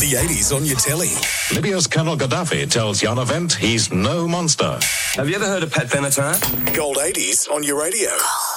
the 80s on your telly. Libya's Colonel Gaddafi tells Jan Event he's no monster. Have you ever heard of Pat Benatar? Gold 80s on your radio.